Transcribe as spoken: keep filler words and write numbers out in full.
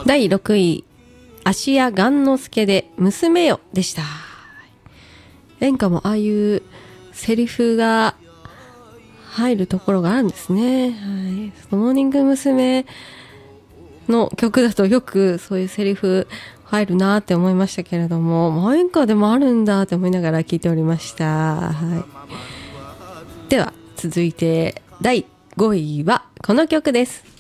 だいろくい、芦屋雁之助で娘よでした。演歌もああいうセリフが入るところがあるんですね。はい、モーニング娘。の曲だとよくそういうセリフ入るなって思いましたけれども、まあ、演歌でもあるんだって思いながら聞いておりました。はい、では続いてだいごいはこの曲です。